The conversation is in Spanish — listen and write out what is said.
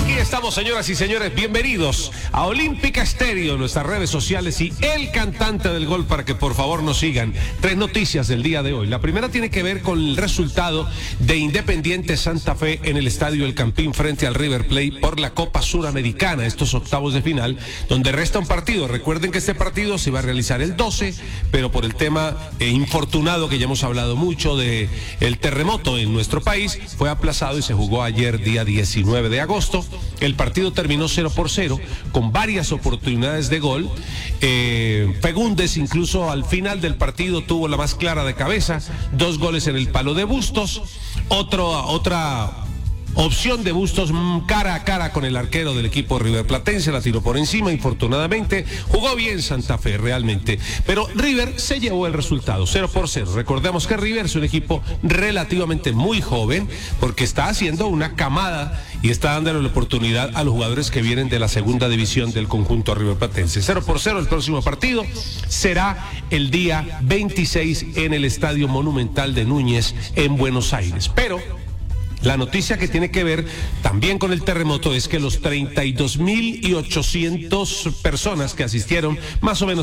estamos, señoras y señores, bienvenidos a Olímpica Estéreo, nuestras redes sociales y el cantante del gol para que por favor nos sigan. 3 noticias del día de hoy. La primera tiene que ver con el resultado de Independiente Santa Fe en el Estadio El Campín frente al River Plate por la Copa Suramericana, estos octavos de final, donde resta un partido. Recuerden que este partido se iba a realizar el 12, pero por el tema infortunado que ya hemos hablado mucho de el terremoto en nuestro país, fue aplazado y se jugó ayer día 19 de agosto. El partido terminó 0-0 con varias oportunidades de gol. Fegúndez incluso al final del partido tuvo la más clara de cabeza, 2 goles en el palo de Bustos, otra opción de Bustos cara a cara con el arquero del equipo riverplatense, la tiró por encima, infortunadamente. Jugó bien Santa Fe realmente, pero River se llevó el resultado, 0-0. Recordemos que River es un equipo relativamente muy joven, porque está haciendo una camada y está dándole la oportunidad a los jugadores que vienen de la segunda división del conjunto riverplatense. 0-0, el próximo partido será el día 26 en el Estadio Monumental de Núñez en Buenos Aires. Pero la noticia que tiene que ver también con el terremoto es que los 32.800 personas que asistieron, más o menos